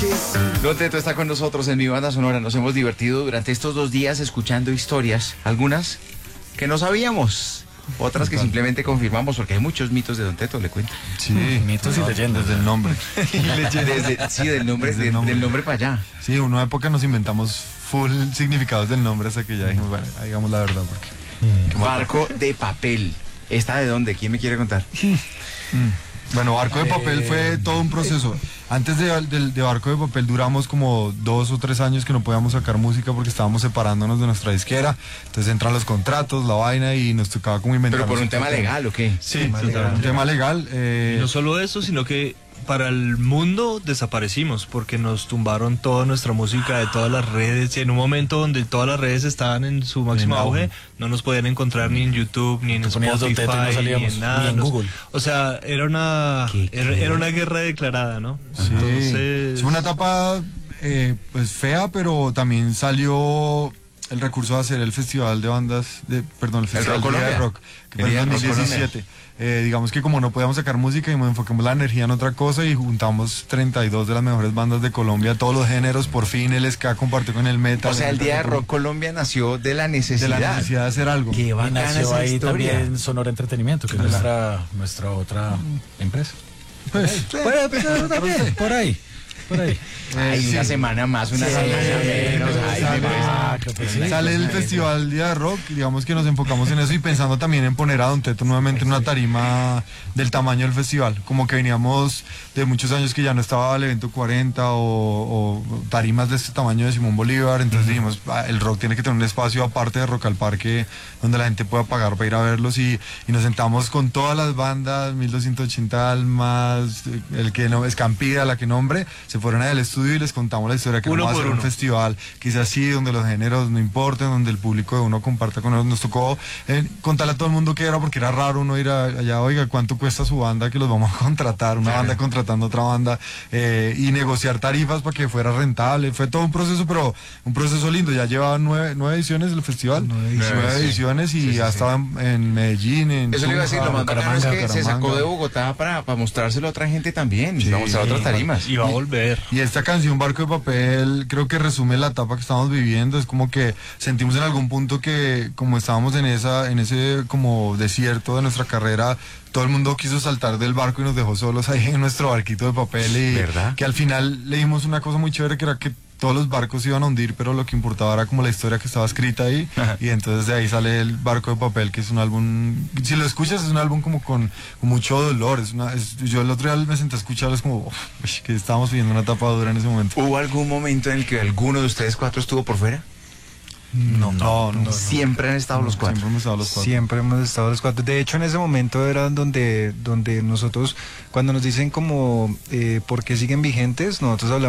Don Teto está con nosotros en Mi Banda Sonora. Nos hemos divertido durante estos 2 días escuchando historias, algunas que no sabíamos, otras que simplemente confirmamos, porque hay muchos mitos de Don Teto, le cuento. Sí, mitos y leyendas del nombre. Del nombre para allá. Sí, en una época nos inventamos full significados del nombre hasta que ya dijimos, bueno, digamos la verdad. Porque... Barco de papel. ¿Esta de dónde? ¿Quién me quiere contar? Bueno, Barco de Papel fue todo un proceso. Antes de Barco de Papel duramos como 2 o 3 años que no podíamos sacar música porque estábamos separándonos de nuestra disquera. Entonces entran los contratos, la vaina y nos tocaba como inventar. ¿Pero por un tema legal o qué? Sí, un tema legal. Y no solo eso, sino que para el mundo desaparecimos porque nos tumbaron toda nuestra música de todas las redes. Y en un momento donde todas las redes estaban en su máximo auge, no nos podían encontrar ni en YouTube, ni en Spotify, ni en nada. Ni en Google. O sea, era una guerra declarada, ¿no? Sí. Entonces... Fue una etapa pues fea, pero también salió el recurso de hacer el festival de bandas, el festival de rock, que fue en 2017. Digamos que como no podíamos sacar música y nos enfocamos la energía en otra cosa y juntamos 32 de las mejores bandas de Colombia, todos los géneros, por fin el ska compartió con el metal. O sea, el Día de Rock Colombia nació de la necesidad. De la necesidad de hacer algo. Y nació ahí también Sonora Entretenimiento, que es nuestra otra empresa. Pues, por ahí. Ay, una semana más, una semana menos. Sale el Festival Día de Rock, digamos que nos enfocamos en eso y pensando también en poner a Don Teto nuevamente en una tarima del tamaño del festival, como que veníamos de muchos años que ya no estaba el evento 40 o tarimas de este tamaño de Simón Bolívar, entonces dijimos, el rock tiene que tener un espacio aparte de Rock al Parque donde la gente pueda pagar para ir a verlos y nos sentamos con todas las bandas, 1280 Almas, el que no, Escampida, la que nombre, se fueron al estudio y les contamos la historia que vamos a hacer un festival, quizás así, donde los géneros no importen, donde el público de uno comparta con nosotros. Nos tocó contarle a todo el mundo que era, porque era raro uno ir allá, oiga, ¿cuánto cuesta su banda? Que los vamos a contratar, una banda contratando otra banda, y negociar tarifas para que fuera rentable. Fue todo un proceso, pero un proceso lindo. Ya llevaba 9 ediciones del festival, 9 ediciones y ya estaba en Medellín, en eso le iba a decir, lo más bacano es que se sacó de Bogotá para mostrárselo a otra gente también, y vamos a otras tarimas. Y va a volver. Y esta canción Barco de Papel creo que resume la etapa que estamos viviendo. Es como que sentimos en algún punto que como estábamos en ese como desierto de nuestra carrera, todo el mundo quiso saltar del barco y nos dejó solos ahí en nuestro barquito de papel y ¿verdad? Que al final leímos una cosa muy chévere que era que todos los barcos iban a hundir, pero lo que importaba era como la historia que estaba escrita ahí. Ajá. Y entonces de ahí sale el Barco de Papel, que es un álbum, si lo escuchas es un álbum como con mucho dolor. Yo el otro día me senté a escucharlo, es como que estábamos viviendo una etapa dura en ese momento. ¿Hubo algún momento en el que alguno de ustedes 4 estuvo por fuera? No. Siempre han estado los 4. Siempre hemos estado los 4. Siempre hemos estado los 4. De hecho, en ese momento era donde nosotros, cuando nos dicen como, ¿por qué siguen vigentes? Nosotros hablamos